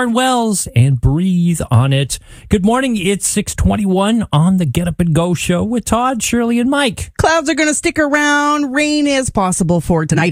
Wells and Breathe on It. Good morning. It's 6:21 on the Get Up and Go show with Todd, Shirley, and Mike. Clouds are going to stick around. Rain is possible for tonight.